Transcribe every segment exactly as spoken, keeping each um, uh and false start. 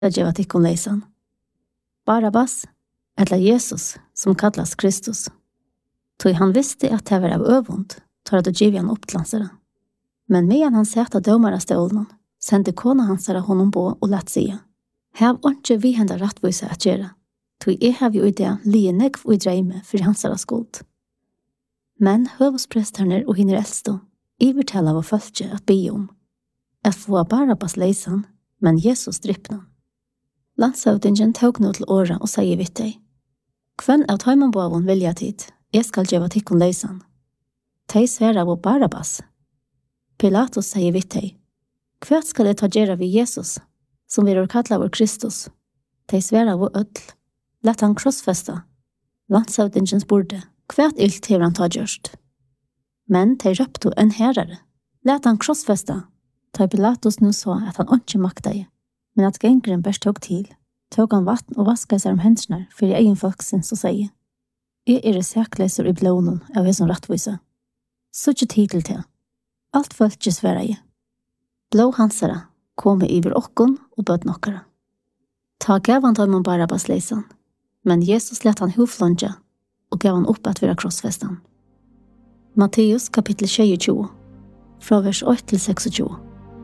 att ge tikkum leisan. Barabbas, eller Jesus, som kallas Kristus. Tog han visste att det var av övund, tar att giva han upp till lansara. Men medan han sätta dömarastålen, sände kona hansara honom på och lät säga: Häv inte vi hända rättvisa att göra. Tog jag har ju det lie negv och i dreime för hansara skuld. Men hövospresterne och hinner äldstå, ivertella var fölkje att be om, att få Barabbas leisan, men Jesus drippna. Landsavdingen tog nå til åra og sier vitt deg: Kvenn av tøymanbåven vilja tid, jeg skal gjeva tikkun leisan. Tei sværa av Barabbas. Pilatus sier vitt deg: Hva skal jeg ta gjera vi Jesus, som vi er kallar vår Kristus? Tei sværa av ødl. Lett han krossfesta. Landsavdingen spurte: Hva ilt hever han ta gjørst? Men tei røpte en herare. Lett han krossfesta. Ta Pilatus nu så at han ikke makta i. Men at gengren best tog til, tog han vatten og vaska seg om hendene for i egen folksins og sier: Jeg er sækleser i blånen av jeg som rattvise. Så ikke titel til. Alt følte svære i. Blå hansara kom iver okkon og bød nokkara. Ta gav han tøyman Barabbas leisan, men Jesus lett han huflonja og gav han opp at være krossfestan. Matteus kapittel tjugo, fra vers åtte til tjugo.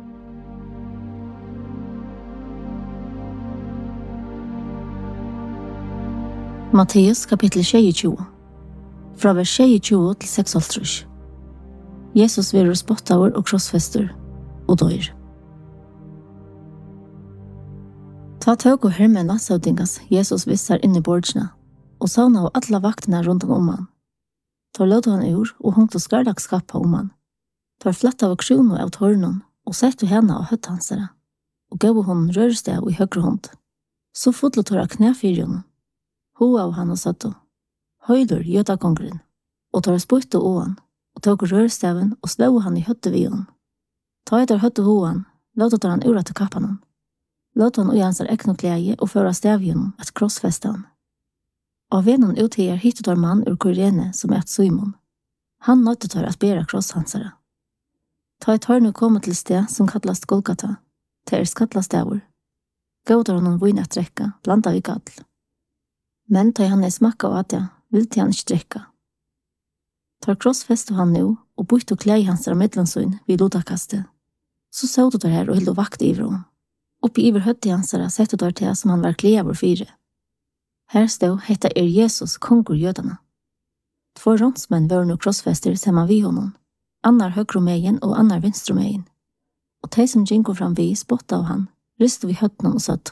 Matteus kapittel tjugo, fra vers tjugo til seksoghalvtrýss. Jesus verur spottaur og krossfestur og døyr. Ta tøg og hermen landsavdingas Jesus vissar inn i bordsna og sauna av alla vaktina rundt om han. Ta lødde han ur og hungt og skarlagskappa om han. Ta flatta av krona av tårnon og sett henne av høtt hansara og gav hon rørestav i høyre hånd. Så fotlo tåra knæfyrjonen. Hoa av han og satt høyder jötakongren, og tar spytte åan, og tog rørstaven og slå han i høtte vid hon. Ta etter høtte hoan, låta tar han ura til kappanen. Låta han ui hans er eknokleie og føra stavjonen et krossfesta han. Av vennen uthier hittet tar mann ur Kyrene som er et Simon. Han nøyte tar at bera krosshansara. Ta et hørnu komme til sted som kallast Golgata, til er skattlastavur. Gåtar honom vina et drekka, blanda vi gall. Men tar han i smakka av at jeg, vil til han ikke drekka. Tar krossfesto han nu, og bytte klei hans av midlansøyn vid lodakastet. Så så du der her og hilde vakt iver hon. Oppi iver høtti hans av sette der til som han var klei av fire. Her stod hetta er Jesus, kongur jødana. Två rånsmenn var nu krossfester saman vi honom. Annar høgromegen og annar vinstromegen. Og de som gjengår fram vi spotta av han, ryste vi høttene og satt.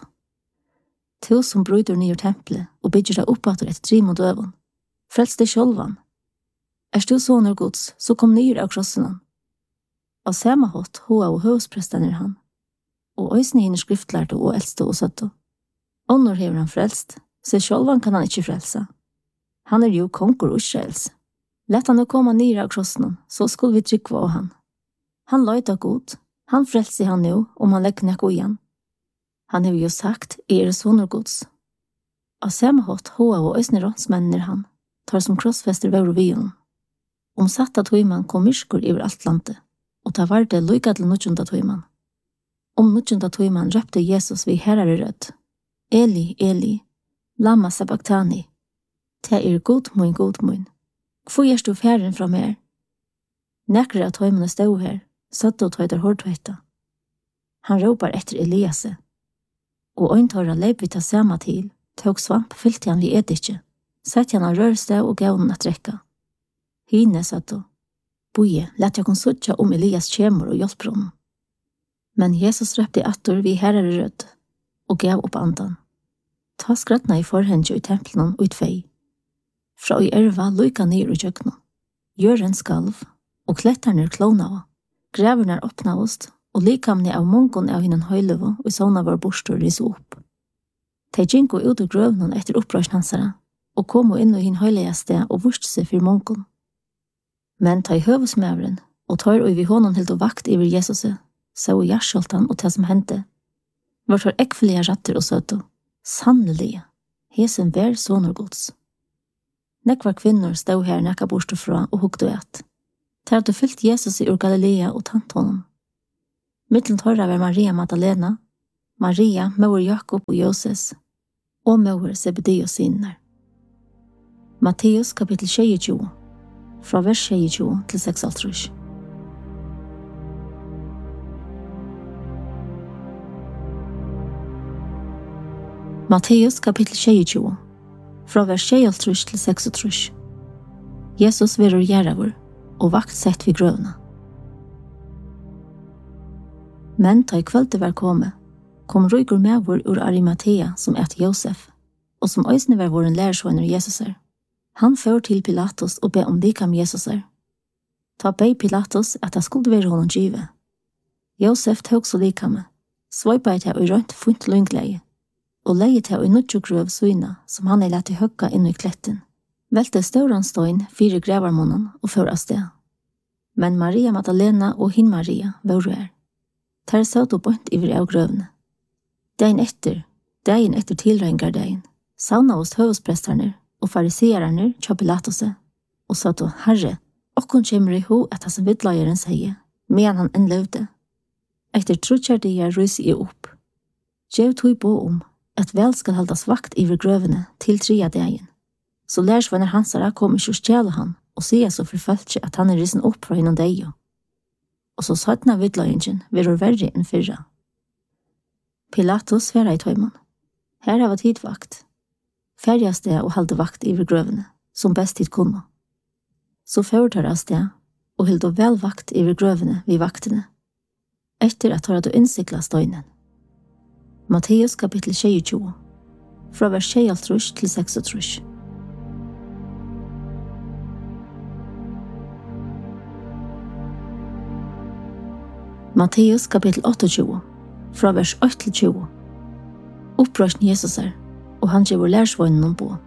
To som bryter nye tempelet og bygger deg opp etter et trim og døven. Frels deg sjølvan. Er du sånner gods, så kom nye av krossene. Av samme hatt, hoa og høvsprestene er han. Og øysene henne skriftlærte og eldste og søtte. Ånder hever han frelst, så sjølvan kan han ikke frelsa. Han er jo konkur Israels. Lett han å komme nye av krossene, så skulle vi trykva av han. Han løyta god, han frelser han nå, om han legger nekko igjen. Han har jo sagt, er sonur gods. Av samme hatt, hoa og øysene rådsmennene er han, tar som krossfester vår og vion. Om satta tøyman kom myrskur iver alt landet, og ta var det lykka til nutjunda tøyman. Om nutjunda tøyman røpte Jesus vi herare rødt. Eli, Eli, lama sabachthani. Ta er god mun, god mun. Hvor er du færen fra mer? Nekre av tøymane stod her, satt og tøyder hårdtøyta. Han råpar etter Eliase. Og øyntorra leip vi ta samme til, tog svamp fyllte han vi edikje, sett han av rørestav og gav han at drekka. Hine satt og, boje, lett jeg kon suttja om Elias kjemur og hjelper honom. Men Jesus røpte attor vi herare rødt, og gav opp andan. Ta skratna i forhendje i tempelen og utfei. Fra i erva lykka nir og kjøkna. Gjør en skalv, og klettarner klona av. Greverner åpna ost, og likamne av mongon av hinnan høylevo og sånna var borstor ris opp. De gjenko ut av grøvnen etter opprørsnansara, og komo inn i hinn høylega sted og vurste seg for mongon. Men ta i høvesmævren, og tar og vi honom helt og vakt iver Jesuset, så i hjerskjoltan og det som hendte. Vart var ekvelige ratter og søto. Sannelig, hesen vær sonur gods. Nekvar kvinnor stod her nekka borstor fra og hugde et. Ter at du fyllt Jesus ur Galilea og tant honom. Mittlen torra var Maria Magdalena, Maria, mor Jakob og Joses, og mor Zebedeus sinner. Matteus kapittel tjuetre, fra vers tjuetre til seksoghalvtreds. Matteus kapittel tjuetre, fra vers tjuehalvtreds til seksoghalvtreds. Jesus verur gjerravur, og vakt sett vid grøvna. Men ta i kvölde var komme, kom rygur mevur ur Arimathea som et Josef, og som øysne var våren lærersvønner Jesuser. Han fører til Pilatus og be om likam Jesuser. Ta bei Pilatus at han skulle være honom givet. Josef tog så likame, svøypa til og rønt funt lungleie, og leie til og nutjo grøv søyna som han er lett i høgga inn i kletten. Velte stauran støyn fire grevarmonen og før av sted. Men Maria Magdalena og hin Maria var her. Ter søt og bønt iver av grøvene. Dagen etter, dagen etter tilrøyngar dagen, sauna oss høvespresterne og fariseerne tja Pilatuse, og sa til Herre, okkon kjemmer i ho at hans vidlageren sier, medan han enn levde. Etter trutjar jeg ryser jeg opp. Gjev tog på om at vel skal haldas vakt iver grøvene til tria dagen. Så lærsvenner hansara kom ikke og stjæle han, og sier så forfølt at han er risen opp fra hinnom deg. Og så søtna vidlagingen virur verre enn fyrra. Pilatus sværa i tøymon. Her har vi tidvakt. Færjast det og halde vakt iver grøvene, som best tid kunne. Så førtarast det, og hildo vel vakt iver grøvene vid vaktene, etter at har du innsikla støynen. Matteus kapittel tjuetre, fra vers tjuehalvtreds til seksoghalvtreds. Matteus kapittel tjueåtte, fra vers åtte til tjue. Opprørsten Jesus er, og han gjør lærsvønnen om på.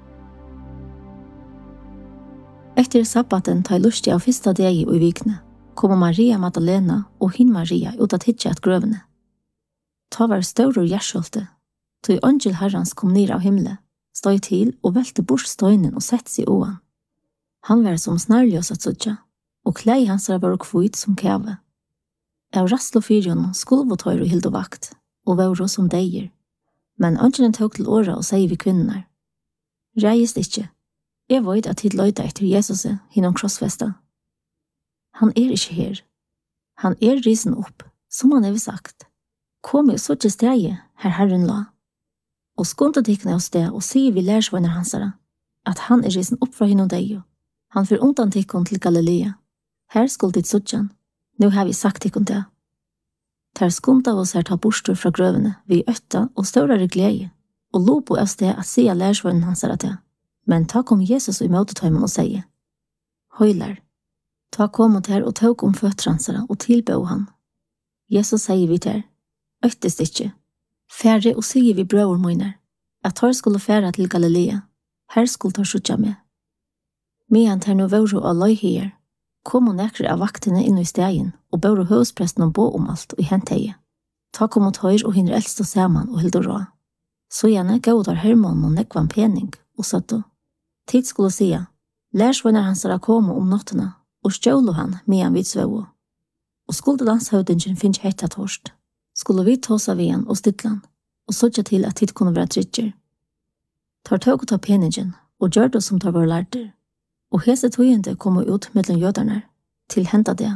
Etter sabbaten tar lustig av fyrsta degi og i vikne, kommer Maria Magdalena og hin Maria ut at hitja et grøvene. Ta var større gjerskjolte, tog angel herrans kom nir av himle, støy til og velte bort støynen og sett seg oan. Han var som snarljøs at sutja, og klei hans var kvitt som kæve. Av rastlo fyrjon skulvotøyr og hildo vakt, og våro som deier. Men angelen tog til åra og sier vi kvinner. Reist ikkje. Jeg vet at tid løyta etter Jesus hinnom krossfesta. Han er ikkje her. Han er risen opp, som han har sagt. Kom i suttje steie, her herren la. Og skunta tikkene av sted og sier vi lærsvønner hansara, at han er risen opp fra hinnom deg. Han fyr undan tikkene til Galilea. Her skulle dit suttjan. Nu har vi sagt ikon det. Ter skunta oss her ta bostur fra grøvene, vi øtta og større glede, og lopo av sted at sia lærsvønnen hans er det. Men ta kom Jesus i møtetøymen og sier, Høyler, ta kom mot her og tåg om føtransere og tilbød han. Jesus sier vi ter, øttest ikkje, færre og sier vi brøver møyner, at tar skulle fære til Galilea, her skulle ta skjutja med. Medan ter nu våro av løyhier, kom og nekre av vaktene inn i stegen, og bør høvespresten og bo om alt og i henteie. Ta kom mot høyr og hinner eldst og saman og hildo rå. Så gjerne gav der Hermann og nekvan pening, og satt då. Tid skulle sia, lærsvønner hans er komme om nottene, og stjålo han medan vid svøvo. Og skulle landshøvdingen finnes hetta torst, skulle vi tåsa ved han og stytlan, og sotja til at tid kunne være trykker. Tar tåg ta peningen, og gjør det som tar vår lærter. Og hese tøyende kom ut mellom jøderne, til henta det.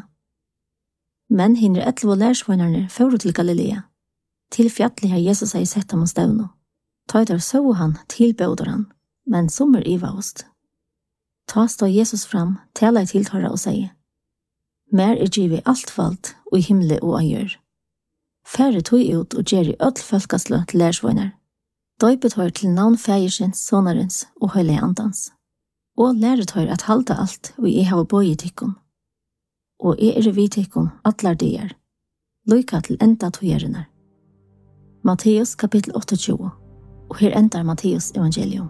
Men hinner etter lærsvønnerne fører til Galilea, til fjallet her Jesus har sett ham og stevno. Tøyder så han tilbøder han, men sommer i vaust. Ta stå Jesus fram, tala i tiltøyre og sier, Mer er givet alt falt, og i himle og av gjør. Færre tøy ut og gjer i ødel folkeslø til lærsvønner. Døypet hør til navn fægersens, sonarens og høylige andans. Og læret hør at halda alt, og jeg har bøy i tykkon. Og jeg er vid tykkon, atlar dier. Lyka til enda tøyerinar. Matteus kapittel tjueåtte, og her endar Matteus evangelium.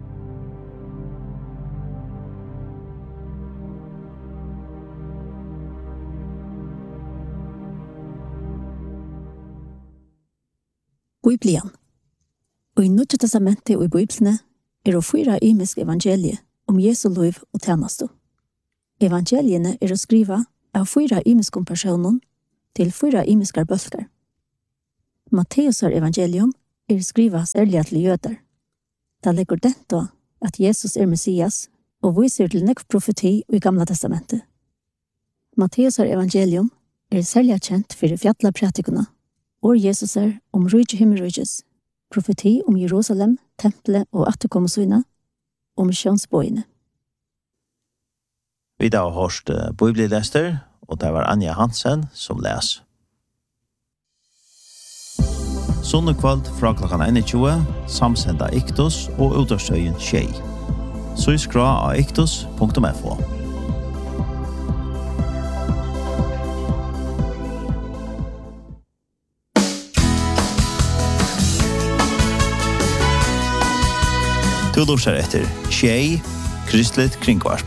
Bibelen. Og i Nødje testamentet og i Bibelene er å fyra imisk evangelie om Jesu liv og tjenesto. Evangeliene er å skriva av fyra imisk personer til fyra imiskar bølgar. Matteus evangelium er skriva særlig til jøder. Det legger det da at Jesus er Messias og viser til nekv profeti i Gamla testamentet. Matteus evangelium er særlig kjent for fjalla pratikuna, og Jesus er om rujje himmelrujjes, profeti om Jerusalem, tempelet og attekommesyna, og misjonsbøyene. Vi da har hørt bibellester, og det var Anja Hansen som les. Sunnekvald fra klokken tjueen, samsenda Iktus og utavstøyen Tjei. Så skra av iktus punktum f o. Du lurer etter Tjei, kristelig kringvarp.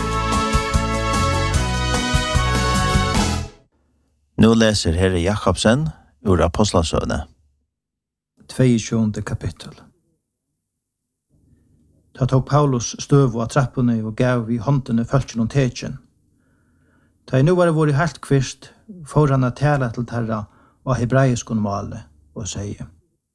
Nå leser Herre Jakobsen ur Apostlasøvne. tjuende kapittel. Da tok Paulus støv av trappene og gav i håndene følgen og tekjen. Da jeg nå var vært helt kvist, får han å tale til terra og hebraisk male og sier: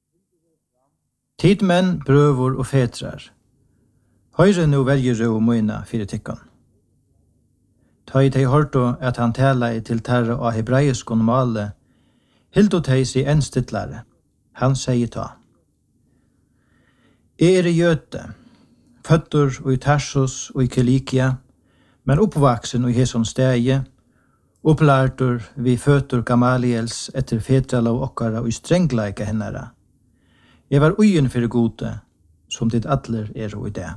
Tid menn, brøver og fetrar, høyre nå velger ro og møyna fire tikkene. Ta i teg hørte at han tala til terra og hebraisk male, hildo teg seg en stittlare. Han sier ta: Jeg er jøte, føtter og i Tarsus og i Kilikia, men oppvaksen og i Heson stege, opplærter vi føtter Gamaliels etter fetrala og okkara og i strengleika hennara. Jeg var ugen for gode, som dit atler er og i det.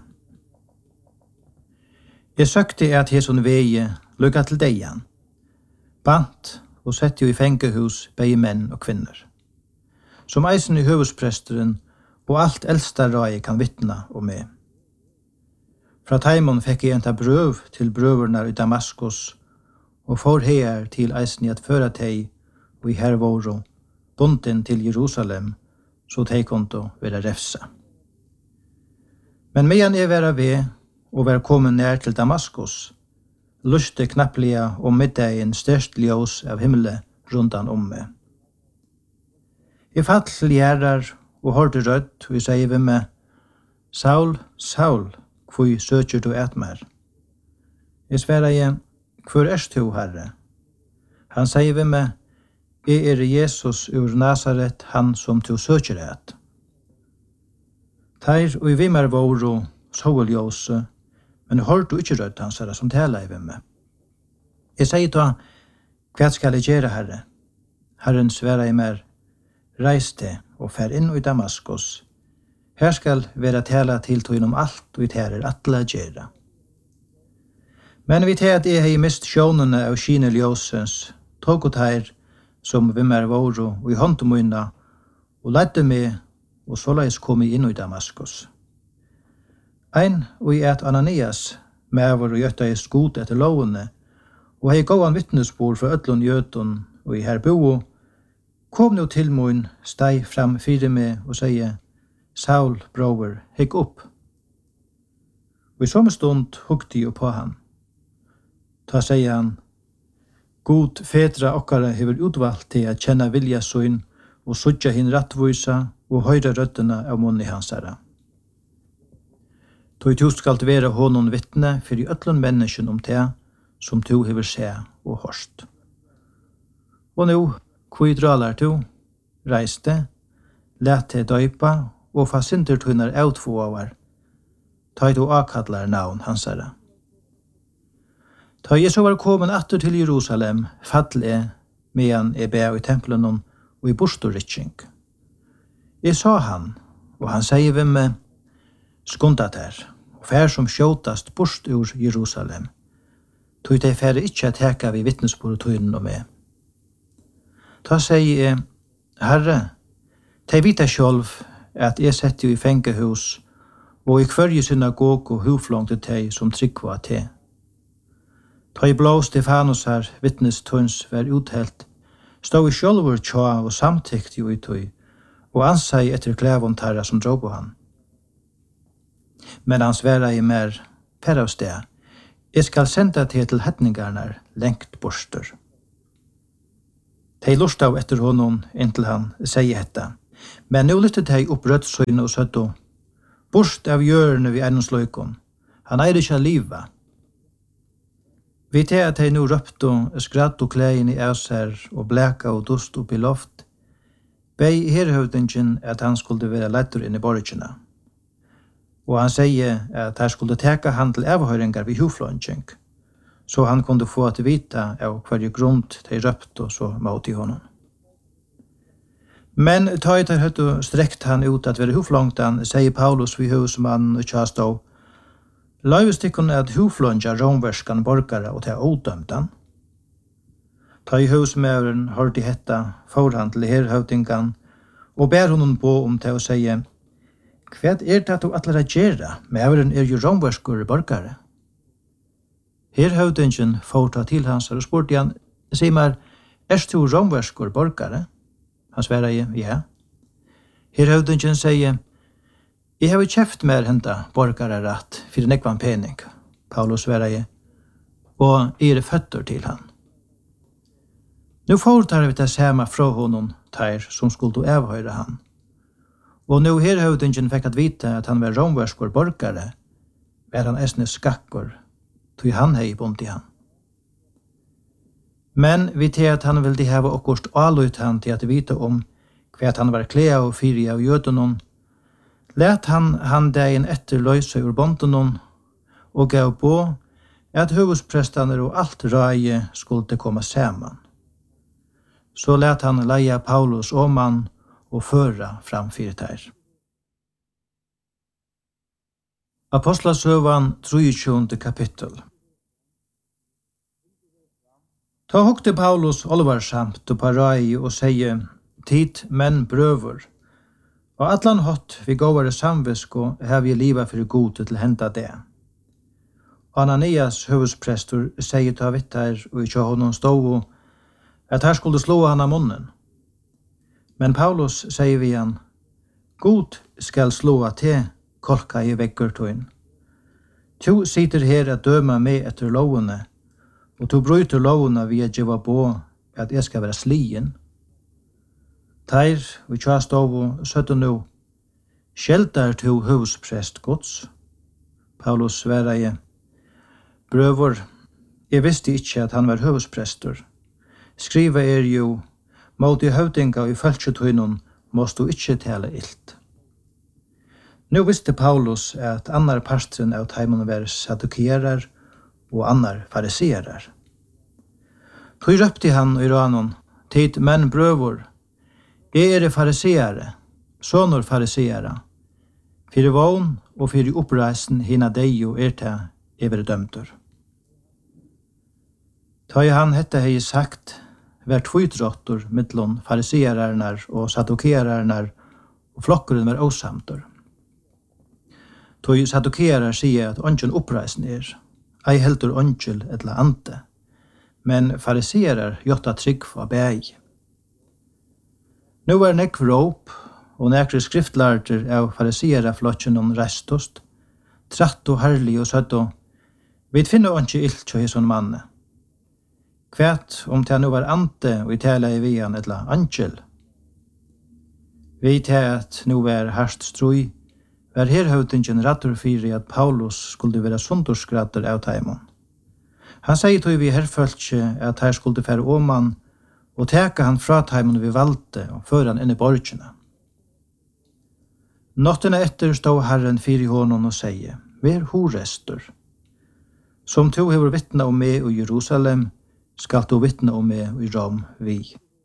Jeg søkte at Heson veie lukka til deian, bant og sett jo i fengehus begge menn og kvinner. Som eisen i høvespresteren og alt eldsta rai kan vittna om meg. Fra Taimon fikk jeg enta brøv til brøverna i Damaskus, og får her til eisen i at føra teg og i hervåro, bunden til Jerusalem, så teg konto være refsa. Men medan jeg være ved og være kommet nær til Damaskus, luste knapplega om middagen størst ljós av himmelen rundan om meg. Jeg fatt til gjerrar og hørte rødt, og jeg sier ved meg: Saul, Saul, hvor søker du et mer? Jeg sverre jeg: Hvor er du, Herre? Han sier ved meg: Jeg er Jesus ur Nazaret, han som du søker et. Teir og i vimmer våro soveljåse, men hørte du ikke rødt hans herre som taler ved meg. Jeg sier da: Hva skal jeg gjøre, Herre? Herren sverre jeg mer: Reis det og fær inn i Damaskus. Her skal være tala til tog om alt og i terer atle gjøre. Men vi tar at jeg har mist sjånene av kine ljøsens, tog og teir som vimmer våro og i håndtomøyna, og leidde meg, og såleis kom jeg inn i Damaskus. Ein og i et Ananias, mever og gjøtta i skot etter lovene, og hei gåan vittnesbord fra ødlun jøtun og i her bo, kom nå til mun, steg fram fire meg og sier: Saul, bror, hikk opp. Og i samme stund hukte jeg på han. Ta sier han: God fetra okkara hever utvalgt til at kjenne vilja søyn og suttja hin rattvisa og høyre røttene av munni hans herra. Tog du skal være honom vittne for i ødlun mennesken om det som du hever se og hørst. Og nå, hvor dralar du? Reis det, let det døypa, og fa sinter tunnar outfoavar. Ta du akadlar navn hans herra. Ta jeg så var kommet atter til Jerusalem, fall jeg, medan jeg ber i tempelen og i bostorritching. Jeg sa han, og han sier ved meg: Skunda der, og fær som skjåtast bort ur Jerusalem. Tog de færre ikkje at heka vi vittnesbord tøyden og meg. Ta sier jeg: Herre, de vita sjolv at jeg setter i fengehus, og i kvarje synagog og huflong til de som tryggva til. Ta i blå Stefanus her vittnestøns var uthelt, stod i sjolver tja og samtikt jo i tøy, og ansei etter klævon tarra som drog på han. Men han sværa i mer, per av sted: Jeg skal senda til til hetningarnar lengt borster. De lurte av etter honom inntil han sier dette. Men nå lyttet de opp rødsøyne og søtte, bort av hjørne vi eiendoms løykon. Han eier ikke livet. Vi til at de nå røpte og skratt og kleien i æsher og bleka og dust opp i loft, bei herhøvdingen at han skulle være lettur inn i borgene. Og han sier at han skulle teka han til avhøringar vid hufløngjeng, så han kunde få at vita av hver grunn de røpte så mot i honom. Men ta i tar høtt og strekt han ut at være hufløngtan, sier Paulus vid husmannen og kjastå, Løyvestikken er at hufløngja romverskan borgare og til odømtan. Ta i husmøveren hørte hetta, får han til herhøvdingan, og ber honom på om til å sige, hva er det du atler å gjøre? Møveren er jo romverskur borgare. Herhøvdingen får ta til hans og spurte han, sier meg, er du romverskur borgare? Han svarer jeg, ja. Herhøvdingen sier, jeg har kjeft mer henta borgare rett, for nekvan pening. Paulus svarer jeg, og jeg er føtter til han. Nu foretar vi det samme fra honom tar som skulle avhøyre han. Og nu herhøvdingen fikk at vite at han var romverskor borgare, var han esne skakkor, tog han hei bunt i han. Men vi til at han ville hava okkurst allut han til at vite om hva han var klea og fyri av jødonon, let han han dagen etter løyse ur bontonon og gav på at huvudprestaner og alt røye skulle komme saman. Så let han leia Paulus og mann og føra framfyrt her. Apostlasøvan tjuende kapittel. Ta hokte Paulus olvarsamt og parai og sier, tid menn brøver, og atlan hot vi gåvare samvisko har vi liva for gode til henta det. Ananias huvudprestor sier ta vittar og ikkje honom stå at her skulle slå han av munnen. Men Paulus sier vi han, god skal slå at te kolka i vekkertøyen. Tu sitter her at døma meg etter lovene, og tu bryter lovene vi er djeva på at jeg skal være slien. Teir, vi tja stov og søtte nå, skjeltar tu husprest gods. Paulus svarer jeg, brøver, jeg visste ikke at han var husprestor. Skriva er jo, mot i høvdinga og i følgetøynon måst du ikke tale ilt. Nå visste Paulus at annar pastren av taimon var sadukerar og annar fariserar. Tog røpte han i ranon, tid menn brøver, jeg er fariseare, sonor fariseara, fyrir vogn og fyrir oppreisen hina deg og er til evre dømter. Ta i han hette hei sagt, var tvøytrottor mittlon fariseararnar og sadukerarnar og flokkeren var åsamter. Tog sadukerar sier at ongen oppreisen er, ei heldur ongel etla ante, men farisearar jotta trygg av bæg. Nu var nekv råp, og nekre skriftlarter av farisearaflotjen om restost, tratt og herlig og søtt og, vi finner onge ilt til hesson manne. Kvært om det nu var ante og i tala i vian etla angel. Vi til at nu var herst strui, var herhøvdingen rattur fyri at Paulus skulle være sundurskratter av taimon. Han sier tog vi herfølge at her skulle fære åman og teka han fra taimon vi valgte og føre han inn i borgene. Nottene etter stod Herren fyri honom og sier, «Vær horestor. Som to hever vittna om meg i Jerusalem, skal du vittna om meg i Rom vi.»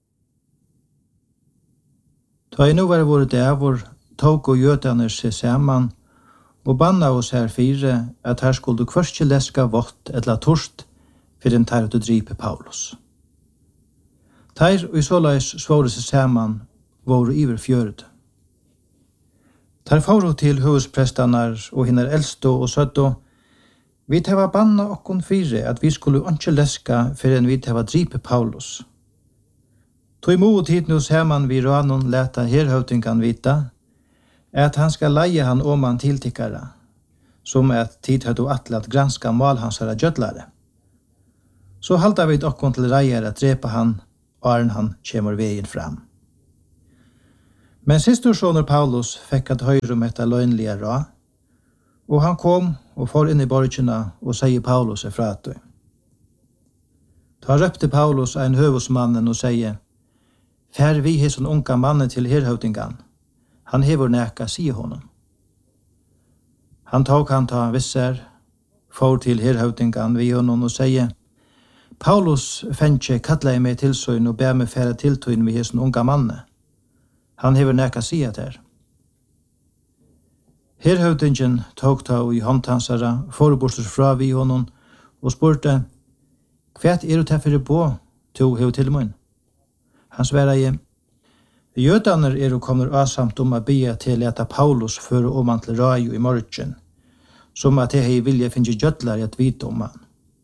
Ta i nu var våre dævor, tog og jødane seg saman, og banna oss her fire at her skulle du kvørst leska vått etla torst for en tar å dripe Paulus. Teir og i såleis svåre seg saman våre iver fjørd. Teir fåro til husprestanar og hinner eldstå og søttå, vi teva banna okkon fire at vi skulle ikke leska for en vi teva dripe Paulus. Tog imot hit nu saman vi ranon leta herhøvdingan vita, at han skal leie han om han tiltikkara, som at tid hadde atle at granska mal hans herra gjødlare. Så halda vi okkon til reier at drepa han, åren han kommer veien fram. Men sistorssoner Paulus fikk at høyre om etter løgnlige råd, og han kom og får inn i borgene og sier Paulus er fra det. Da røpte Paulus en høvesmannen og sier, «Fær vi hos en unga mannen til herhøvdingen, han hever næka, sier honom.» Han tok han ta visser, får til herhøvdingen vi honom og sier, «Paulus fennkje kattler meg tilsøyn og ber meg fære tiltøyn vi hos en unga mannen. Han hever næka, sier der.» Herhøvdingen tok ta i håndtansere, forbostet fra vi honom og spurte, «Hva er du til for å bo til å til munn?» Han svarer, «Jødaner er og kommer avsamt om å be til at Paulus fører om han til rajo i morgen, som at jeg vilje finne gjødler at vite om han.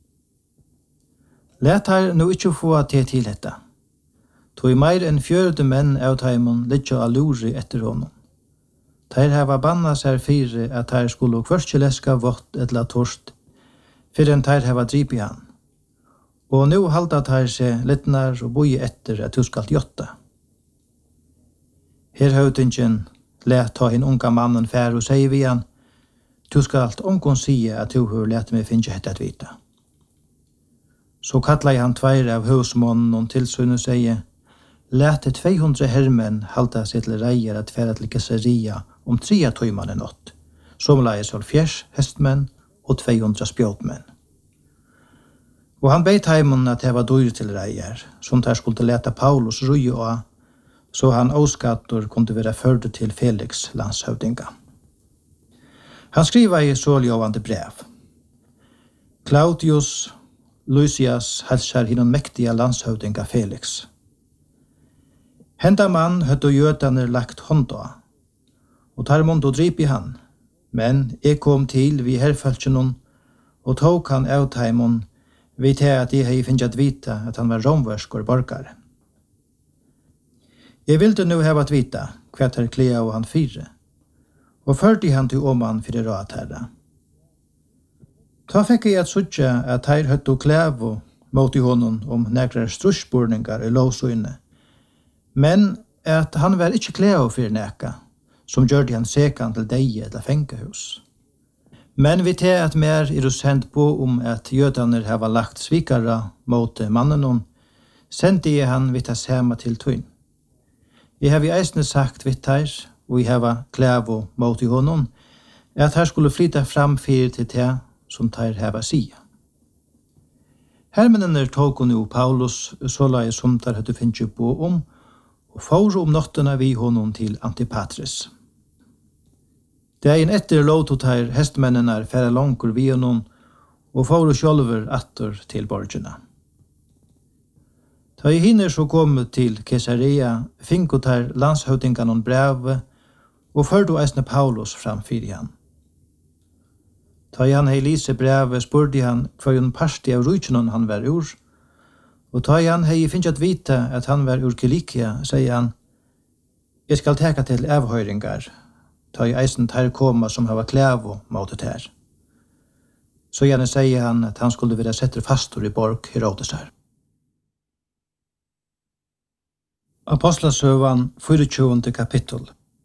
Let her nå ikke få til til dette. Tog mer enn fjørde menn av teimen litt av luri etter honom. Ter hava banna seg fire at her skulle kvørste leska vått etla torst, for enn ter hava drip i han. Og nå halda ter seg littnar og boi etter at du skal gjotta. Her høvdingen let ta hin unga mannen fær og sier vi han, du skal alt omgån sige at du har let meg finne hette at vita. Så kallar han tveir av husmånen og tilsyn og sier, let tvehundra hermenn halda seg til reier at færa til Caesarea om trea tøyman en nått, som leies av fjers hestmenn og tvehundra spjåtmenn. Og han beit heimen at det var dyr til reier, som der skulle leta Paulus rui og så han åskattor kunne være ført til Felix landshøvdinga. Han skriver i såljåvande brev. Claudius Lysias hälsar hinnom mäktiga landshövdinga Felix. Henda mann høtte jødaner lagt hånda, og tar månd og drip i han, men jeg kom til vi herfølsjonen, og tog han av taimon, vi til at jeg hei finnet vita at han var romverskor borgare. Jeg ville nu heva at vita hva her klea og han fyre, og førte han til åman for rat herre. Ta fikk jeg at suttje at her høtte klævo mot i honom om nekrar strusspurningar i lovsøyne, men at han var ikke klævo for neka, som gjør han sekan til deg eller fengehus. Men vi til at mer er sendt på om at jødaner hava lagt svikara mot mannen, sendte jeg han vidt hans hema til tøyn. Jeg har vi eisne sagt vidt her, og jeg hava klævo mot i honom, at her skulle flytta fram fyrir til det som tar hava sia. Hermennene tog nu Paulus så lai som der hadde finnet på om, og får om nottene vi honom til Antipatris. Det er en etter låtot her hestmennene færa langkur vi honom, og får sjølver atter til borgerne. Da jeg hinner så kom til Caesarea, finkot her landshøvdingan og brev, og førte eisne Paulus framfyr han. Da han hei lise brevet, spurte han hva en parti av rujtjenon han var ur, og da han hei finnet vite at han var ur Kilikia, sier han, jeg skal teka til avhøyringar, da jeg eisen tar koma som hava klævo måtet her. Så gjerne sier han at han skulle være setter fastor i borg Herodes her. Apostlasøvan, tjuende kapittel.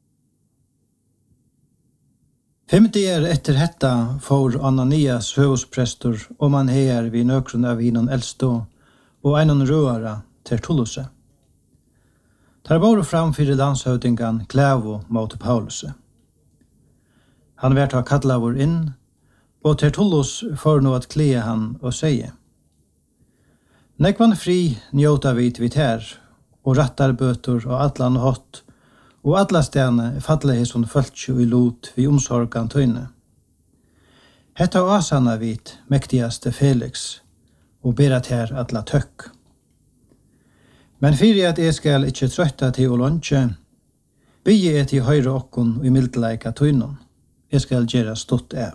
Femti er etter hetta for Ananias høvesprestor om han heier vi nøkron av hinnon eldstå og einon røara til Tulluse. Der var framfyrir landshøvdingan Klævo mot Pauluse. Han vært av Kadlavor inn, og Tertullus får nå at klee han og sier, «Nekvan fri njóta vit vit her, og rattar bøtur og atlan hot, og alla stene falle hesson fölkju i lot vi omsorgan tøyne. Hetta asanna vit mektigaste Felix, og berat her atla tøkk. Men fyrir at jeg skal ikkje trøtta til å lunche, bygge jeg til høyre okkon og i mildleika tøynon. Jeg skal gjøre stått av.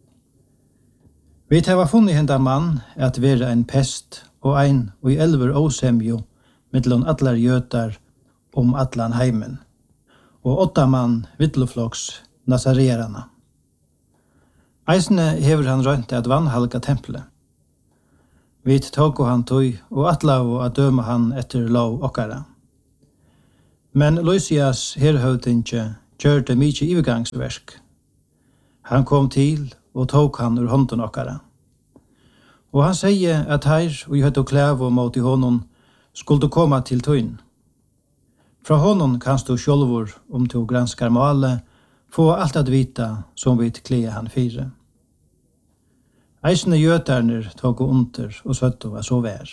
Vi har funnet henda mann at være en pest og ein og i elver åsemjo mellom atlar jötar om atlan heimen, og åtta mann vittlofloks nazarerana. Eisne hever han rønt at vannhalka tempelet. Vi tog han tog og atlav og døme han etter lov okkara. Men Lysias herhøvdinge gjør det mykje ivergangsverk. Han kom til og tog han ur hånden okkara. Og han sier at her og i høyt og klæv og mot i honom skulle du komme til tøyn. Fra honom kanst du sjølvor om du granskar male få alt at vita som vi klea han fire. Eisne gjøtarner tog under og søtte var så vær.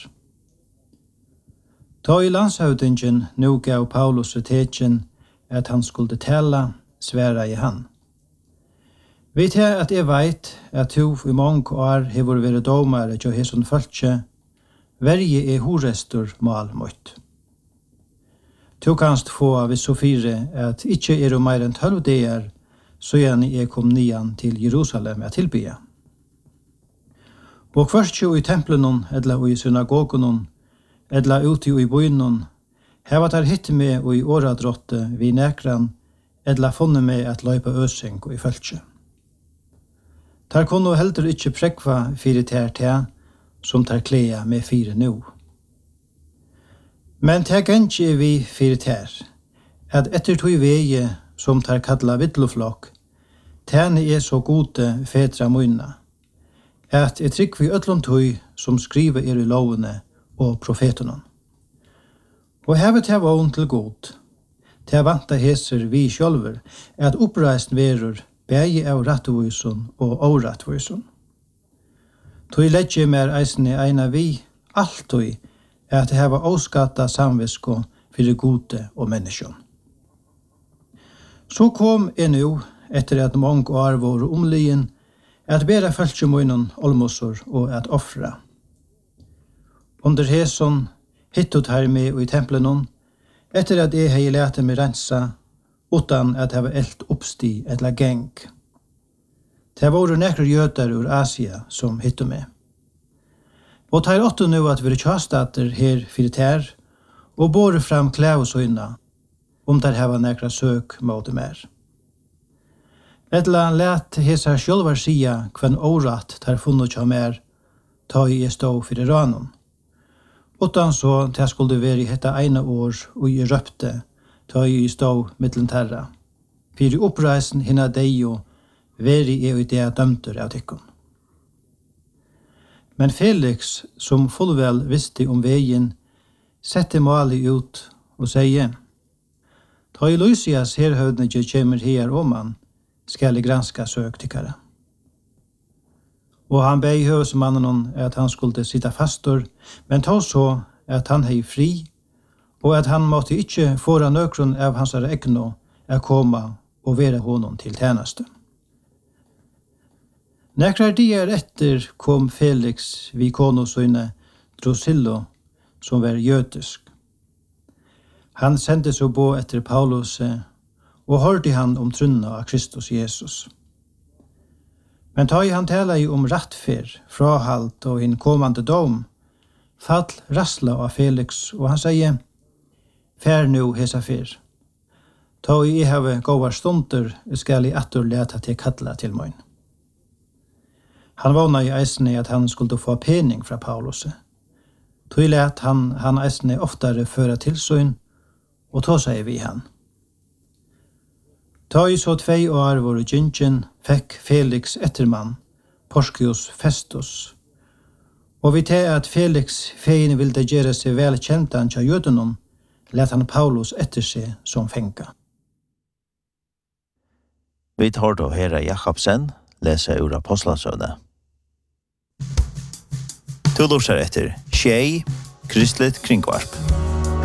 Ta i landshøvdingen nu gav Paulus retetjen at han skulle tala, sværa i han. Vet jeg at jeg veit at du i mange år hever vært domare til hesson følge, verje er horestor mal møtt. Du kanst få av så fire at ikkje er om mer enn tølv dager, så gjerne jeg kom nian til Jerusalem at tilbya. Og først jo i templen, eller i synagogen, eller ute i byen, her var der hitt med og i åradrotte vi nekran, eller funnet med at løypa øsing og i følge. Der kunne heller ikke prekva fire ter til, som tar klea med fire nå. Men det gjenskje vi fire ter, at etter tog veie som tar kalla vittloflokk, tene er så gode fedra munna, at jeg trykk vi øtlom tog som skriver er i lovene og profetene. Og hevet til vågen til god, til vanta heser vi sjølver, at oppreisen verur bægi av rattvisen og årattvisen. Tog letje mer eisne eina vi, alt tog, at det var åskatta samvisko for gode og menneskjon. Så kom jeg nå, etter at mange år var omlyen, at bæra følgemunnen olmosor og at offra. Under heson hittot her med i templen, etter at jeg hei lete meg rensa, utan at det var eld oppsti eller geng. Det var nekre jøder ur Asia som hittot meg. Og tar åtte nu at vi er kjastater her fyrir ter, og båre fram klævesøyna, om der heva nekra søk mot mer. Etla let hesa sjølvar sia kvann årat tar funnet kja mer, ta i jeg stå fyrir ranon. Utan så til skulle være i hetta eina år og i røpte, ta i jeg stå mittlen terra. Fyrir oppreisen hinna deio, veri jeg i det dømter av tykkon. Men Felix, som fullvel visste om veien, sette Mali ut og sier, ta i Lysias herhøvdnige kjemer her om han, skal jeg granska søktikkere. Og han bei høvesmannen at han skulle sitta fastor, men ta så at han hei fri, og at han måtte ikke fåra nøkron av hans egno å komme og være honom til tjeneste. Nekrar dier etter kom Felix vi konosøyne Drusilla, som var jødisk. Han sendte så bo etter Paulus, og hørte han om trunna av Kristus Jesus. Men ta i han tala i om rattfer, frahalt og en kommande dom, fall rassla av Felix, og han sier, fær nu hesa fyr. Ta i jeg have gåvar stunder, skal i attor leta til kalla til møyn. Han vana i eisne at han skulle få pening fra Paulus. Tog let han, han eisne oftare føra tilsyn, og ta sier vi han. Ta i så tvei år våre gyngen, fikk Felix ettermann, Porcius Festus. Og vi til at Felix feien ville gjøre seg vel kjentan til jødenom, let han Paulus etter seg som fenka. Vi tar då herre Jakobsen, lese ur Apostlasøvne. Du lorser etter Tjei, Kristelig Kringvarp.